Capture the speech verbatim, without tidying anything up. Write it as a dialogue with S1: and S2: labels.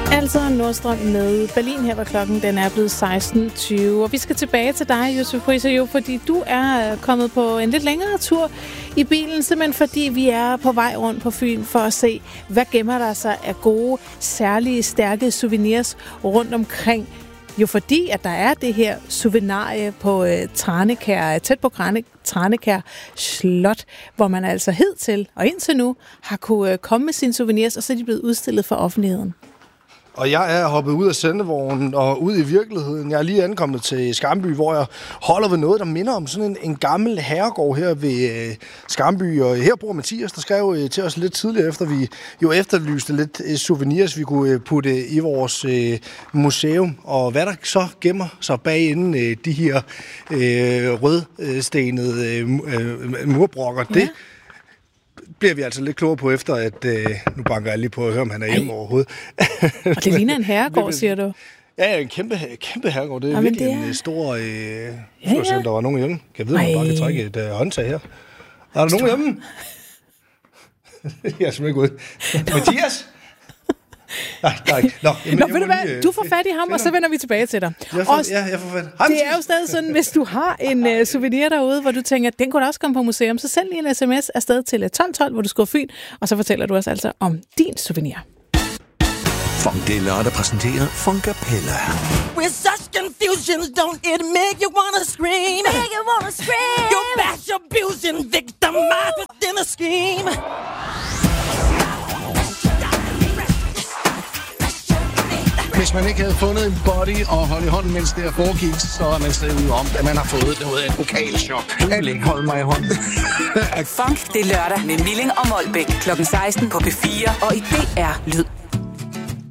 S1: Altså Nordstrøm med Berlin. Her var klokken, den er blevet seksten tyve. Og vi skal tilbage til dig, Josef Friis, jo, fordi du er kommet på en lidt længere tur i bilen, simpelthen fordi vi er på vej rundt på Fyn for at se, hvad gemmer der sig af gode, særlige, stærke souvenirs rundt omkring. Jo, fordi at der er det her souvenirie på øh, Tranekær, tæt på Tranekær Slot, hvor man altså hidtil og indtil nu har kunne øh, komme med sine souvenirs, og så er de blevet udstillet for offentligheden.
S2: Og jeg er hoppet ud af sendevognen og ud i virkeligheden. Jeg er lige ankommet til Skamby, hvor jeg holder ved noget, der minder om sådan en, en gammel herregård her ved øh, Skamby. Og her bor Mathias, der skrev øh, til os lidt tidligere, efter vi jo efterlyste lidt øh, souvenirs, vi kunne øh, putte i vores øh, museum. Og hvad der så gemmer sig bag inden øh, de her øh, rødstenede øh, murbrokker, ja. Det bliver vi altså lidt klogere på efter, at øh, nu banker jeg lige på at høre, om han er hjemme Ej. overhovedet.
S1: Og det ligner en herregård, siger du?
S2: Ja, en kæmpe, kæmpe herregård. Det er ja, virkelig det er... en stor... Øh, ja, ja. Se, om der var nogen hjemme. Kan jeg vide, om man bare kan trække et øh, håndtag her? Er der nogen hjemme? Jeg er simpelthen ikke ude. Mathias? Nej, nej. Nå, jamen,
S1: Nå ved du hvad? Lige, du får fat i ham, og så vender vi tilbage til dig.
S2: Jeg får, også, ja, jeg får fat. Hej,
S1: det er jo stadig sådan, hvis du har en uh, souvenir derude, hvor du tænker, den kunne da også komme på museum, så send lige en sms afsted til tolv tolv, hvor du skriver Fyn, og så fortæller du os altså om din souvenir.
S3: Funk, det er lørdag præsenteret Funkapella.
S4: With such confusion, don't it make you wanna scream?
S5: Make you wanna scream?
S4: You bash abusing, victimized within a scheme.
S3: Hvis man ikke havde fundet en body og holdt i hånden, mens det her foregik, så er man stadig om, at man har fået noget af et vokalchok. Jeg vil ikke holde mig i hånden.
S6: Funk, det er lørdag med Milling og Molbæk klokken seksten på P fire og i D R Lyd.